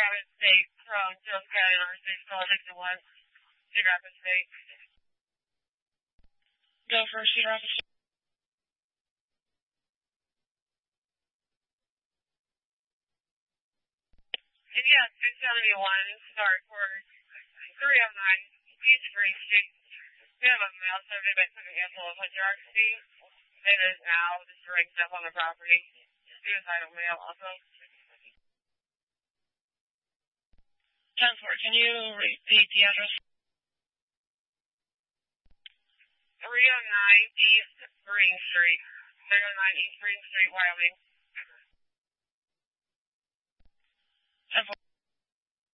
Rapid State from Jones County Interstate School 61, Cedar Rapids State. Go for Cedar Rapids State. Yeah, 671, start for 309 Peachtree Street. We have a male subject that took a handful of hydroxy. It is now just ranked up on the property. Suicidal male also. 10-4, can you repeat the address? 309 East Green Street. 309 East Green Street, Wyoming. 10-4.